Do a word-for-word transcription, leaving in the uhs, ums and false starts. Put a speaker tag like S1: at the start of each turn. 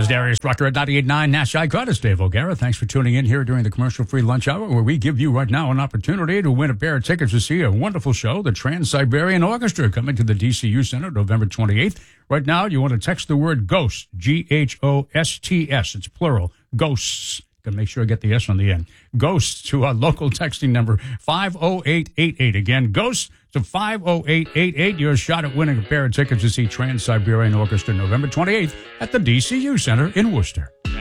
S1: is Darius Rucker at ninety-eight point nine Nash Icon. It's Dave O'Gara. Thanks for tuning in here during the commercial-free lunch hour, where we give you right now an opportunity to win a pair of tickets to see a wonderful show, the Trans-Siberian Orchestra, coming to the D C U Center November twenty-eighth. Right now, you want to text the word GHOST, G H O S T S. It's plural, GHOSTS. Got to make sure I get the S on the end. GHOSTS to our local texting number, five oh eight eight eight. Again, GHOSTS to five oh eight eight eight. Your shot at winning a pair of tickets to see Trans-Siberian Orchestra November twenty-eighth at the D C U Center in Worcester.